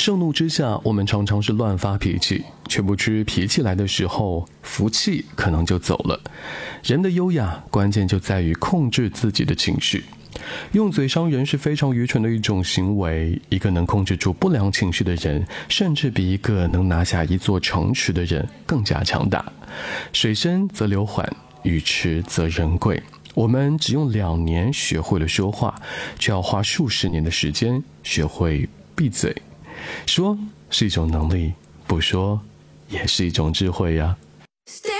盛怒之下，我们常常是乱发脾气，却不知脾气来的时候，福气可能就走了。人的优雅，关键就在于控制自己的情绪。用嘴伤人是非常愚蠢的一种行为，一个能控制住不良情绪的人，甚至比一个能拿下一座城池的人更加强大。水深则流缓，语迟则人贵。我们只用2年学会了说话，却要花数十年的时间学会闭嘴。说是一种能力，不说也是一种智慧呀。